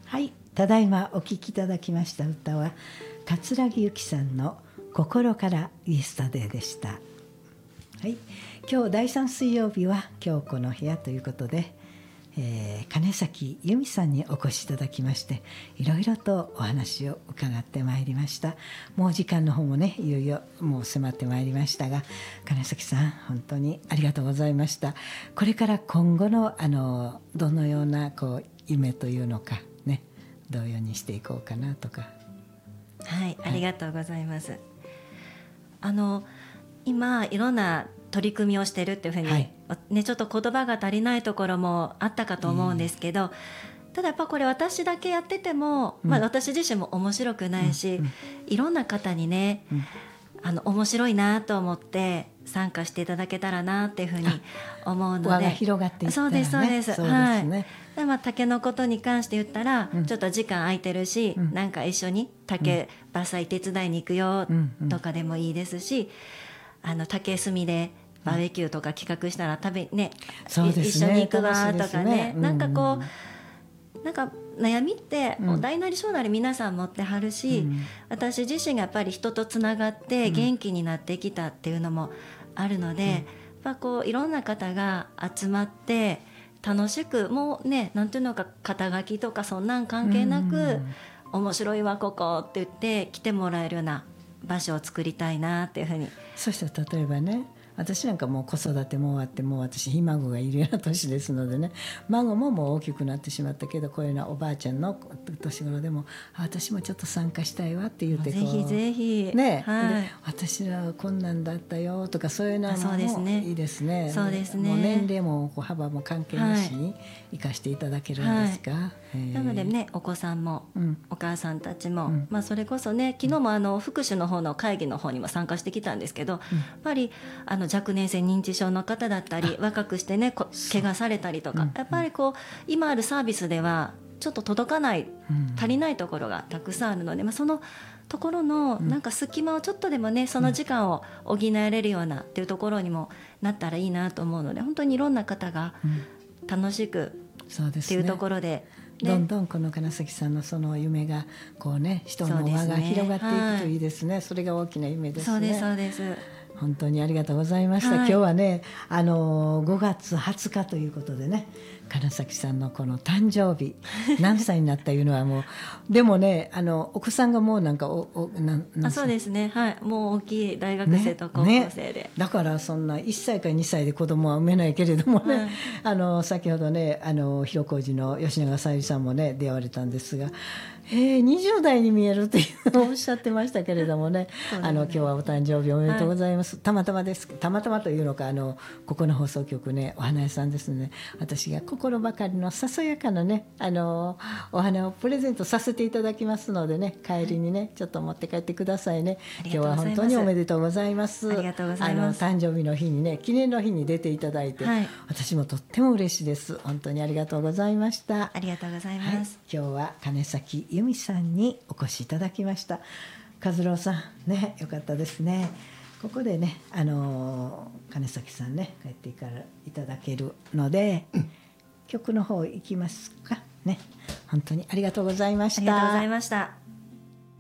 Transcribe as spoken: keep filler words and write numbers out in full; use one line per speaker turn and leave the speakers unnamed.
はい、ただいまお聴きいただきました歌は桂木由紀さんの心からイエスタデーでした。はい、今日だいさん水曜日は京子の部屋ということで、えー、金崎由美さんにお越しいただきまして、いろいろとお話を伺ってまいりました。もう時間の方もね、いよいよもう迫ってまいりましたが、金崎さん本当にありがとうございました。これから今後のあのどのようなこう夢というのかね、どういうようにしていこうかなとか。
はい、ありがとうございます。はい、あの今いろんな取り組みをしてるっていうふうに、はい、ね、ちょっと言葉が足りないところもあったかと思うんですけど、ただやっぱこれ私だけやってても、うん、まあ、私自身も面白くないし、うんうん、いろんな方にね、うん、あの面白いなと思って参加していただけたらなっていうふうに思うので、
輪が広がっていったらね。
そうですそうです。
そうですね。
はい、まあ、竹のことに関して言ったら、うん、ちょっと時間空いてるし、うん、なんか一緒に竹伐採手伝いに行くよとかでもいいですし、うんうん、あの竹炭でバーベキューとか企画したら食べ、ね、うん、一緒に行くわとかね、うん、なんかこうなんか悩みって大なり小なり皆さん持ってはるし、うん、私自身がやっぱり人とつながって元気になってきたっていうのもあるので、うん、やっぱこういろんな方が集まって楽しく、もうね、なんていうのか、肩書きとかそんなん関係なく、うん、面白いわここって言って来てもらえるような場所を作りたいなっていうふうに。
そしたら例えばね、私なんかもう子育ても終わって、もう私ひ孫がいるような年ですのでね、孫ももう大きくなってしまったけど、こういうのはおばあちゃんの年頃でも、私もちょっと参加したいわって言って、こう
ぜひぜひ
ね、
はい、
で私はこんなんだったよとか、そういうのもいいですね。
そうですね。
もう年齢も幅も関係なしに生かしていただけるんですか。はい、
なのでね、お子さんも、うん、お母さんたちも、うん、まあ、それこそね、昨日もあの福祉の方の会議の方にも参加してきたんですけど、うん、やっぱりあの若年性認知症の方だったり、若くしてね怪我されたりとか、うん、やっぱりこう今あるサービスではちょっと届かない、うん、足りないところがたくさんあるので、まあ、そのところのなんか隙間をちょっとでもね、その時間を補えれるようなっていうところにもなったらいいなと思うので、本当にいろんな方が楽しくっていうところで、
ね、どんどんこの金崎さんのその夢がこうね、人の輪が広がっていくといいですね。 そ, すね、はい、それが大きな夢ですね。
そうですそうです。
本当にありがとうございました。はい、今日はね、あのごがつはつかということでね、金崎さんのこの誕生日何歳になったいうのはもうでもね、あのお子さんがもうなんかおおな
あそうですね、はい、もう大きい大学生と高校生で、ねね、
だからそんないっさいかにさいで子供は産めないけれどもね、はい、あの先ほどね、あの広小路の吉永小百合さんもね出会われたんですが、えー、にじゅう代に見えるっていうのをおっしゃってましたけれどもねあの今日はお誕生日おめでとうございます。はい、たまたまですたまたまというのか、あのここの放送局ね、お花屋さんですね、私が心ばかりのささやかなね、あのお花をプレゼントさせていただきますのでね、帰りにねちょっと持って帰ってくださいね。今日は本当におめでとうございます。
ありがとうございます。
あの誕生日の日にね、記念の日に出ていただいて、はい、私もとっても嬉しいです。本当にありがとうございました。
ありがとうございます。はい、
今日は金崎由美さんにお越しいただきました。和郎さんね、よかったですね。ここでね、あの金崎さんね帰っていからいただけるので、うん、曲の方行きますかね。本当にありがとうございました。
ありがとうございました。